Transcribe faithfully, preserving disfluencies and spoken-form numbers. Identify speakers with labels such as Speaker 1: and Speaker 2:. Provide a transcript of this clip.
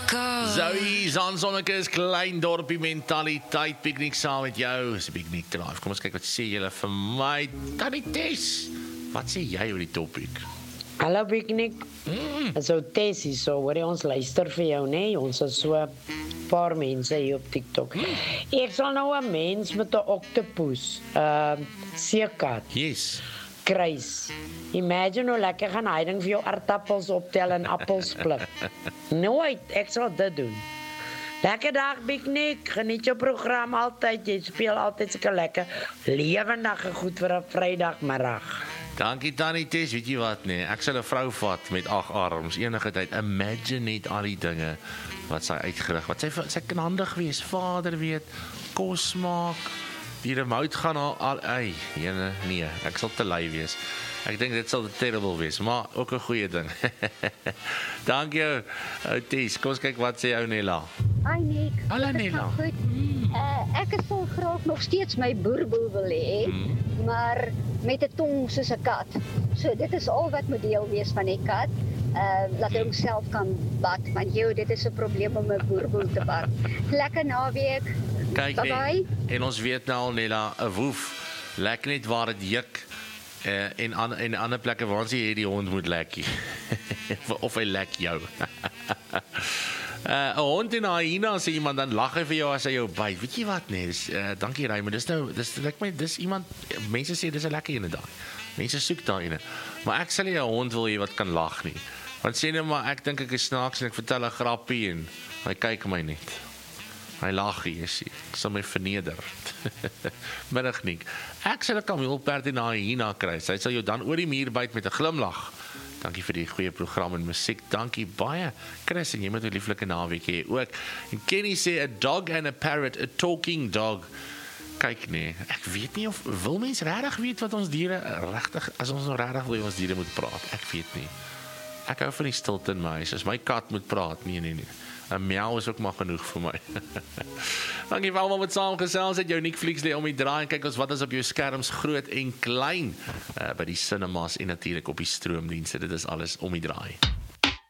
Speaker 1: wakker.
Speaker 2: Zoe, Zansonneke is klein dorpie mentaliteit, piknik saam met jou, is 'n piknik drive. Kom ons kyk wat sê julle vir my. Tannie Tess, wat sê jy oor die topic?
Speaker 3: Hallo Piknik, mm. so Tessie, so hoor jy ons luister vir jou, nee? Ons is so 'n paar mense hier op TikTok. Mm. Ek sal nou 'n mens met 'n octopus, uh, seekat,
Speaker 2: Yes.
Speaker 3: kruis. Imagine hoe lekker gaan hy ding vir jou aardappels optel en appels pluk. Nooit, ek sal dit doen. Lekker dag Piknik, geniet jou program altyd, jy speel altyd seker lekker lewendige goed vir 'n Vrydagmiddag.
Speaker 2: Dankie Tannie Tess, weet jy wat nee, ek sal 'n vrou vat met ag arms enige tyd. Imagine net al die dinge wat sy uitgerig, wat sy sy kan handig wees, vader weet, kos maak, die remote gaan al, al ei, jene, nee, ek sal te lui wees. Ek dink dit sal terrible wees, maar ook 'n goeie ding. Dankie jou, ou Tess. Kom ons kyk wat sê ou Nella.
Speaker 4: Hi Nick.
Speaker 2: Hallo Nella.
Speaker 4: Goed. Uh, ek sal graag nog steeds my boerboel wil hê, mm. maar met 'n tong soos 'n kat. So dit is al wat moet deel wees van die kat. Uh, laat hy homself kan bad, want jou, dit is 'n probleem om 'n boerboel te bad. Lekker naweek.
Speaker 2: Kyk,
Speaker 4: bye bye.
Speaker 2: En, en ons weet nou al Nella, 'n woef lek net waar dit juk. Uh, en an, en ander plekke waar ons hier die hond moet lekkie. Of hy lek jou. Uh, 'n hond en 'n hyena sê iemand, dan lag hy vir jou as hy jou byt. Weet jy wat nee, dis uh, dankie Raymond. Dis nou dis lyk my dis iemand mense sê dis 'n lekker ene daai. Mense soek daai ene. Maar ek sal nie 'n hond wil hê wat kan lag nie. Want sê net maar ek dink ek is snaaks en ek vertel 'n grappie en hy kyk my net. Hy lag hier, sê. Ek sal my verneder. Middag nie. Ek sal 'n kameelperd en 'n hyena kry. Hy sal jou dan oor die muur byt met 'n glimlag. Dankie vir die goeie program en musiek. Dankie baie. Chris, en jy moet 'n lieflike naweek hê ook. En Kenny sê a dog and a parrot, a talking dog. Kyk nee, ek weet nie of wil mens regtig weet wat ons diere regtig as ons nou regtig wil ons diere moet praat. Ek weet nie. Ek hou van die stilte in my huis. As my kat moet praat, nee nee nee. 'n Miau is ook maar genoeg vir my. Dankie vir almal wat saamgesels het. Jou Netflix lê om die draai en kyk ons wat is op jou skerms groot en klein uh, by die cinemas en natuurlik op die stroomdienste. Dit is alles om die draai.